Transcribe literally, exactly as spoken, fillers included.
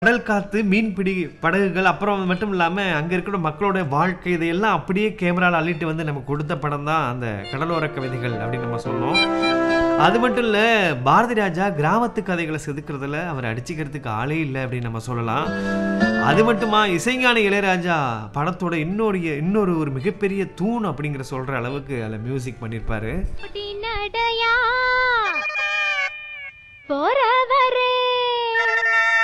கடல் காத்து, மீன்பிடி படகுகள், அப்புறம் மட்டும் இல்லாம அங்க இருக்கிற மக்களோட வாழ்க்கை இதையெல்லாம் அப்படியே கேமரால அள்ளிட்டு வந்து நமக்கு கொடுத்த படம் தான் அந்த கடலோர கவிதைகள் அப்படின்னு நம்ம சொன்னோம். அது மட்டும் இல்ல, பாரதி ராஜா கிராமத்து கதைகளை செதுக்குறதுல அவர் அடிச்சுக்கிறதுக்கு ஆளே இல்ல அப்படின்னு நம்ம சொல்லலாம். அது மட்டுமா, இசைஞானி இளையராஜா படத்தோட இன்னொரு இன்னொரு ஒரு மிகப்பெரிய தூண் அப்படிங்கிற சொல்ற அளவுக்கு அதுல மியூசிக் பண்ணியிருப்பாரு. போறவரே